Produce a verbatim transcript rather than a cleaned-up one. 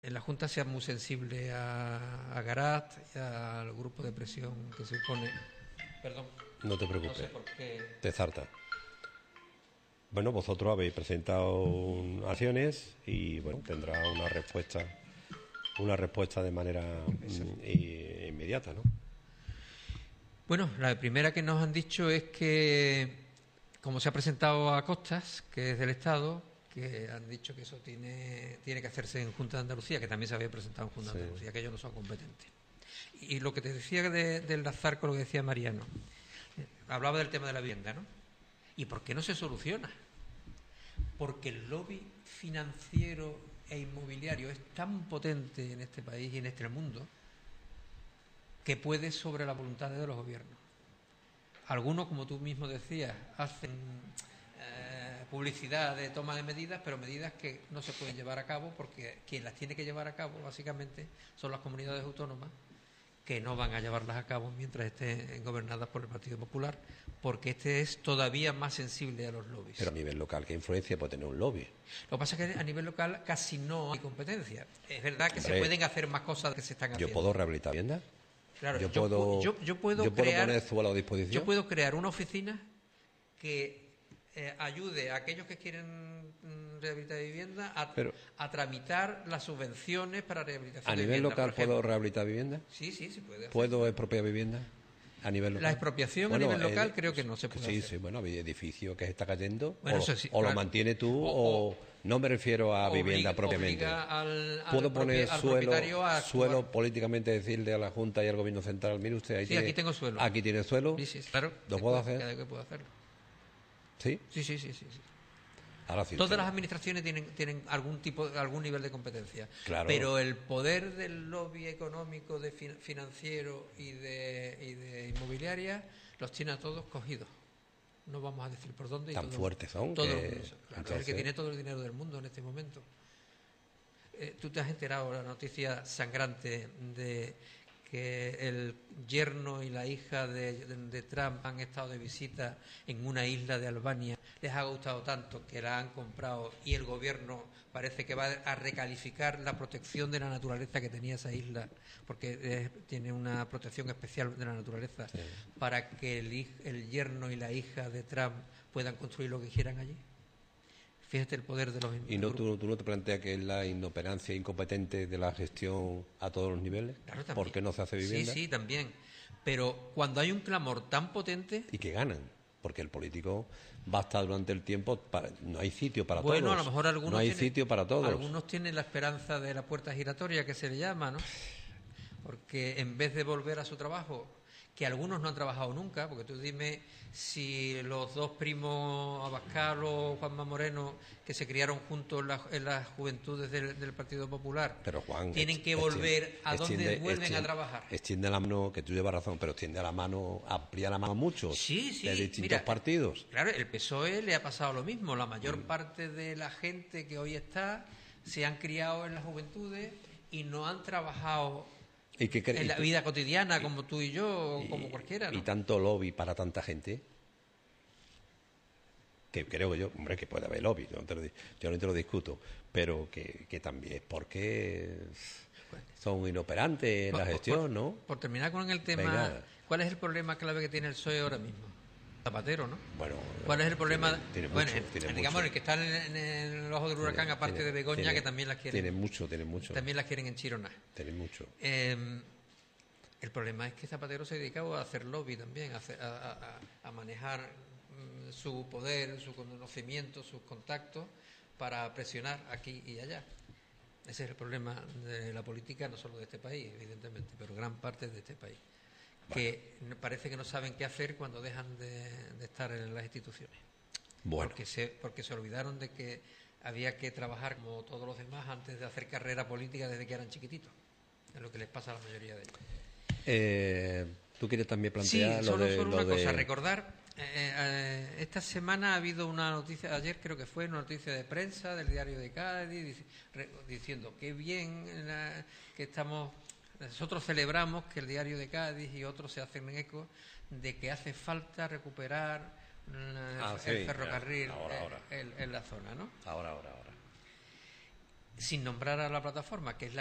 En la Junta sea muy sensible a, a Garat y al grupo de presión que se opone. Perdón. No te preocupes. No sé por qué. Te zarta. Bueno, vosotros habéis presentado acciones y bueno, tendrá una respuesta, una respuesta de manera mm, inmediata, ¿no? Bueno, la primera que nos han dicho es que, como se ha presentado a costas, que es del Estado, que han dicho que eso tiene, tiene que hacerse en Junta de Andalucía, que también se había presentado en Junta de Andalucía, sí. Que ellos no son competentes. Y lo que te decía de, de enlazar con lo que decía Mariano, eh, hablaba del tema de la vivienda, ¿no? ¿Y por qué no se soluciona? Porque el lobby financiero e inmobiliario es tan potente en este país y en este mundo que puede sobre la voluntad de los gobiernos. Algunos, como tú mismo decías, hacen eh, publicidad de toma de medidas, pero medidas que no se pueden llevar a cabo porque quien las tiene que llevar a cabo básicamente son las comunidades autónomas, que no van a llevarlas a cabo mientras estén gobernadas por el Partido Popular, porque este es todavía más sensible a los lobbies. Pero a nivel local, ¿qué influencia puede tener un lobby? Lo que pasa es que a nivel local casi no hay competencia. Es verdad que Hombre, se pueden hacer más cosas que se están haciendo. ¿Yo puedo rehabilitar vivienda? Claro, yo, yo puedo, yo, yo puedo, yo crear, puedo poner suelo a disposición. Yo puedo crear una oficina que eh, ayude a aquellos que quieren mm, rehabilitar vivienda a, Pero, a tramitar las subvenciones para rehabilitación ¿A de nivel vivienda, local puedo rehabilitar vivienda? Sí, sí, se puede hacer. ¿Puedo expropiar vivienda? A nivel local. La expropiación bueno, a nivel local eh, creo que no se puede sí, hacer. Sí, bueno, hay edificios que se está cayendo, bueno, o, eso sí, o claro. lo mantienes tú, o, o no me refiero a obliga, vivienda propiamente. Al, al Puedo poner al suelo, a suelo políticamente decirle a la Junta y al Gobierno Central, mire usted, ahí sí, tiene, aquí tengo suelo. Aquí tiene suelo. Sí, sí, claro. ¿Lo puedo hacer? Cada que puedo hacerlo. ¿Sí? Sí, sí, sí, sí. sí. Ahora sí, Todas sí. las administraciones tienen, tienen algún tipo, algún nivel de competencia, claro. Pero el poder del lobby económico, de fin, financiero y de, y de inmobiliaria los tiene a todos cogidos. No vamos a decir por dónde. Y Tan todo, fuertes son. Todo, que... claro, entonces... el que tiene todo el dinero del mundo en este momento. Eh, Tú te has enterado la noticia sangrante de que el yerno y la hija de, de, de Trump han estado de visita en una isla de Albania. Les ha gustado tanto que la han comprado y el gobierno parece que va a recalificar la protección de la naturaleza que tenía esa isla, porque eh, tiene una protección especial de la naturaleza, sí. Para que el, el yerno y la hija de Trump puedan construir lo que quieran allí. Fíjate el poder de los... ¿Y no, tú, tú no te planteas que es la inoperancia incompetente de la gestión a todos los niveles? Claro, también. ¿Por qué no se hace vivienda? Sí, sí, también. Pero cuando hay un clamor tan potente... Y que ganan, porque el político va a estar durante el tiempo... Para, no hay sitio para bueno, todos. Bueno, a lo mejor algunos... No hay tienen, sitio para todos. Algunos tienen la esperanza de la puerta giratoria, que se le llama, ¿no? Porque en vez de volver a su trabajo... que algunos no han trabajado nunca, porque tú dime si los dos primos Abascal o Juanma Moreno, que se criaron juntos en, la, en las juventudes del, del Partido Popular, pero Juan, tienen que volver extiende, a donde extiende, vuelven extiende, a trabajar. Extiende la mano, que tú llevas razón, pero extiende la mano, amplía la mano a muchos, sí, sí, de distintos mira, partidos. Claro, el P S O E le ha pasado lo mismo. La mayor mm. parte de la gente que hoy está se han criado en las juventudes y no han trabajado... ¿Y que, en la vida cotidiana, y, como tú y yo, o y, como cualquiera, ¿no? Y tanto lobby para tanta gente, que creo que yo, hombre, que puede haber lobby, yo no te lo, yo no te lo discuto, pero que, que también es porque son inoperantes en por, la gestión, por, ¿no? Por terminar con el tema, Venga. ¿Cuál es el problema clave que tiene el P S O E ahora mismo? Zapatero, ¿no? Bueno, ¿cuál es el problema? Tiene, tiene bueno, mucho, tiene digamos mucho. el que está en, en el ojo del huracán, tiene, aparte tiene, de Begoña, tiene, que también las quieren. Tiene mucho, tiene mucho. También las quieren en Chirona. Tiene mucho. Eh, El problema es que Zapatero se dedicaba a hacer lobby también, a, hacer, a, a, a manejar mm, su poder, su conocimiento, sus contactos para presionar aquí y allá. Ese es el problema de la política, no solo de este país, evidentemente, pero gran parte de este país. Bueno. Que parece que no saben qué hacer cuando dejan de, de estar en las instituciones. Bueno. Porque se, porque se olvidaron de que había que trabajar como todos los demás antes de hacer carrera política desde que eran chiquititos. Es lo que les pasa a la mayoría de ellos. Eh, ¿Tú quieres también plantear sí, lo solo, de...? solo lo una de... cosa, recordar, eh, eh, esta semana ha habido una noticia, ayer creo que fue, una noticia de prensa del diario de Cádiz, dic, re, diciendo que bien eh, que estamos, nosotros celebramos que el diario de Cádiz y otros se hacen eco de que hace falta recuperar eh, ah, el, sí, el ferrocarril ahora, ahora. En, en la zona, ¿no? Ahora, ahora, ahora. sin nombrar a la plataforma, que es la